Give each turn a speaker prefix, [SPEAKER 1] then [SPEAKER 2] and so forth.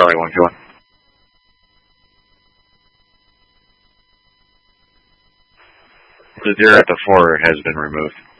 [SPEAKER 1] Charlie 121. The 0 at the 4 has been removed.